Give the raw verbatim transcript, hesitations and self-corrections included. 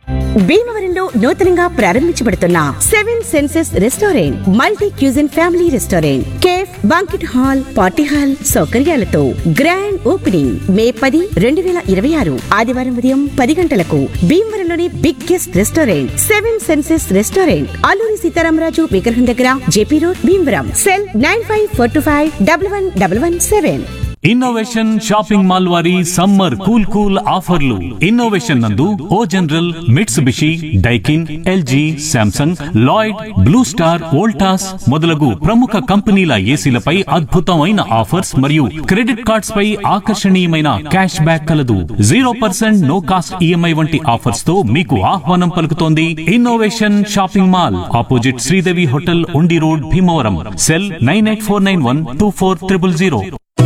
భీమవరంలో నూతనంగా ప్రారంభించబడుతున్న seven senses restaurant multi cuisine family restaurant cafe banquet hall party hall సౌకర్యాలతో grand opening మే పది రెండు వేల ఇరవై ఆరు ఆదివారం ఉదయం పది గంటలకు. భీమవరంలోని biggest restaurant seven senses restaurant Alluri Sitaramaraju విగ్రహం దగ్గర JP road Bhimavaram. Cell nine five four two five double one double one seven. Innovation shopping mall వారి సమ్మర్ కూల్ కూల్ ఆఫర్లు. ఇన్నోవేషన్ నందు ఓ general, Mitsubishi, Daikin, LG, Samsung, Lloyd, blue star, Voltas మొదలగు ప్రముఖ కంపెనీల ఏసీలపై అద్భుతమైన offers మరియు క్రెడిట్ కార్డ్స్ పై ఆకర్షణీయమైన cash back కలదు. Zero percent no cost EMI వంటి ఆఫర్స్ తో మీకు ఆహ్వానం పలుకుతోంది innovation shopping mall, opposite Sridevi hotel, ఉండి road, Bhimavaram. Cell nine eight four nine one two four triple zero.